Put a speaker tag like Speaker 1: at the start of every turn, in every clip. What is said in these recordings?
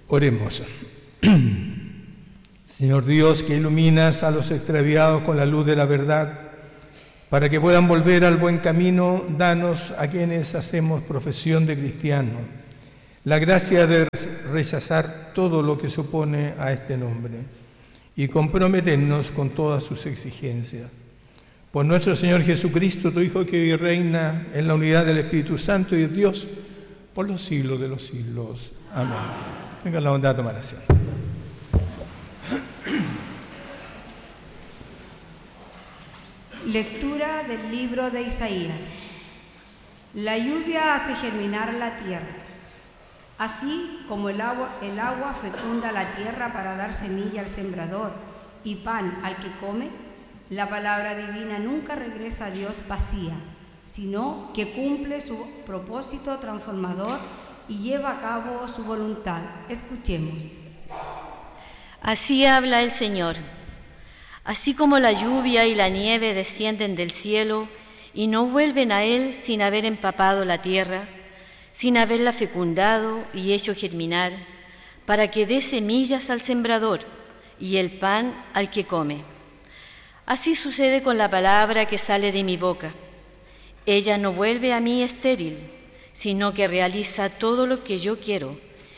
Speaker 1: Oremos. Señor Dios, que iluminas a los extraviados con la luz de la verdad, para que puedan volver al buen camino, danos a quienes hacemos profesión de cristiano la gracia de rechazar todo lo que se opone a este nombre y comprometernos con todas sus exigencias. Por nuestro Señor Jesucristo, tu Hijo, que hoy reina en la unidad del Espíritu Santo y de Dios por los siglos de los siglos. Amén. Tengan la bondad de tomar asiento.
Speaker 2: Lectura del libro de Isaías. La lluvia hace germinar la tierra. Así como el agua fecunda la tierra para dar semilla al sembrador y pan al que come, la palabra divina nunca regresa a Dios vacía, sino que cumple su propósito transformador y lleva a cabo su voluntad. Escuchemos.
Speaker 3: Así habla el Señor. Así como la lluvia y la nieve descienden del cielo y no vuelven a Él sin haber empapado la tierra, sin haberla fecundado y hecho germinar, para que dé semillas al sembrador y el pan al que come. Así sucede con la palabra que sale de mi boca. Ella no vuelve a mí estéril, sino que realiza todo lo que yo quiero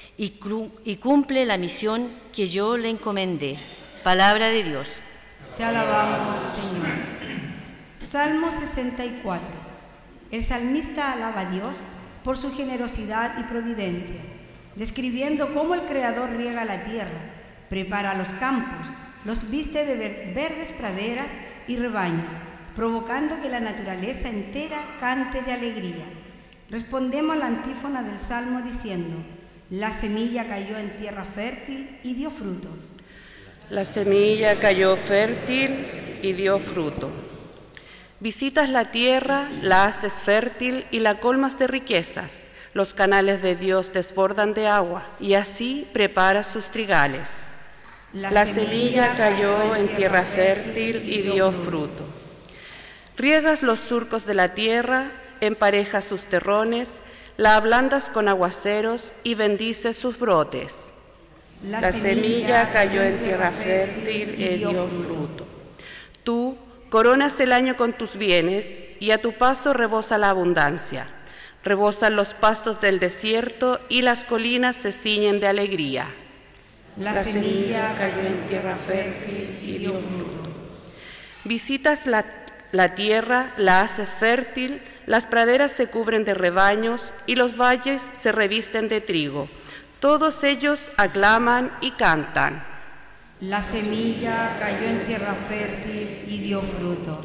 Speaker 3: y cumple la misión que yo le encomendé. Palabra de Dios.
Speaker 2: Te alabamos, Señor. Salmo 64. El salmista alaba a Dios por su generosidad y providencia, describiendo cómo el Creador riega la tierra, prepara los campos, los viste de verdes praderas y rebaños, provocando que la naturaleza entera cante de alegría. Respondemos a la antífona del Salmo diciendo: la semilla cayó en tierra fértil y dio frutos.
Speaker 4: La semilla cayó fértil y dio fruto. Visitas la tierra, la haces fértil y la colmas de riquezas. Los canales de Dios desbordan de agua y así preparas sus trigales. La semilla cayó en tierra fértil y dio fruto. Riegas los surcos de la tierra, emparejas sus terrones, la ablandas con aguaceros y bendices sus brotes. La semilla cayó en tierra fértil y dio fruto. Tú coronas el año con tus bienes y a tu paso rebosa la abundancia. Rebosan los pastos del desierto y las colinas se ciñen de alegría. La semilla cayó en tierra fértil y dio fruto. Visitas la tierra, la haces fértil, las praderas se cubren de rebaños y los valles se revisten de trigo. Todos ellos aclaman y cantan.
Speaker 2: La semilla cayó en tierra fértil y dio fruto.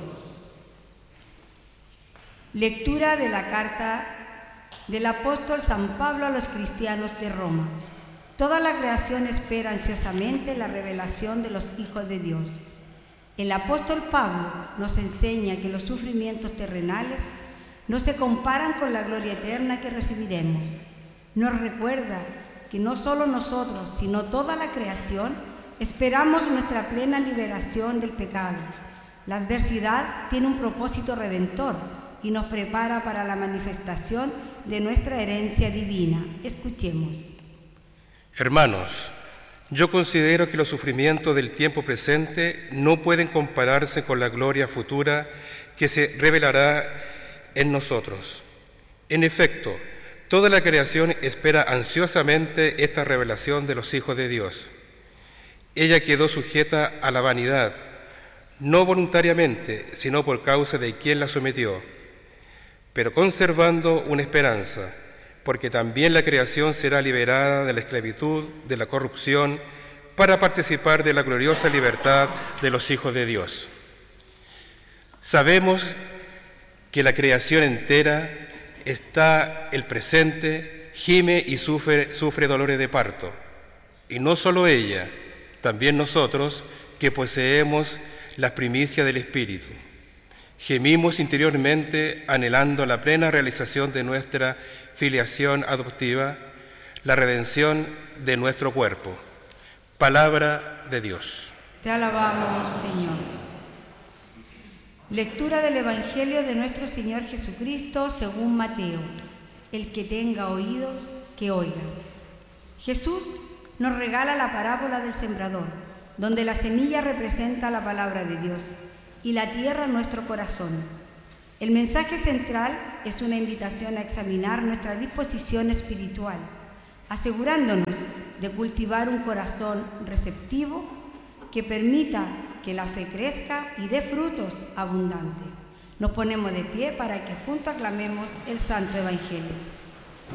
Speaker 2: Lectura de la carta del apóstol San Pablo a los cristianos de Roma. Toda la creación espera ansiosamente la revelación de los hijos de Dios. El apóstol Pablo nos enseña que los sufrimientos terrenales no se comparan con la gloria eterna que recibiremos. Nos recuerda que no solo nosotros, sino toda la creación, esperamos nuestra plena liberación del pecado. La adversidad tiene un propósito redentor y nos prepara para la manifestación de nuestra herencia divina. Escuchemos.
Speaker 5: Hermanos, yo considero que los sufrimientos del tiempo presente no pueden compararse con la gloria futura que se revelará en nosotros. En efecto, toda la creación espera ansiosamente esta revelación de los hijos de Dios. Ella quedó sujeta a la vanidad, no voluntariamente, sino por causa de quien la sometió, pero conservando una esperanza, porque también la creación será liberada de la esclavitud, de la corrupción, para participar de la gloriosa libertad de los hijos de Dios. Sabemos que la creación entera está el presente, gime y sufre dolores de parto. Y no solo ella, también nosotros que poseemos las primicias del Espíritu. Gemimos interiormente anhelando la plena realización de nuestra filiación adoptiva, la redención de nuestro cuerpo. Palabra de Dios.
Speaker 2: Te alabamos, Señor. Lectura del Evangelio de nuestro Señor Jesucristo según Mateo. El que tenga oídos, que oiga. Jesús nos regala la parábola del sembrador, donde la semilla representa la palabra de Dios y la tierra nuestro corazón. El mensaje central es una invitación a examinar nuestra disposición espiritual, asegurándonos de cultivar un corazón receptivo que permita que la fe crezca y dé frutos abundantes. Nos ponemos de pie para que juntos aclamemos el Santo Evangelio.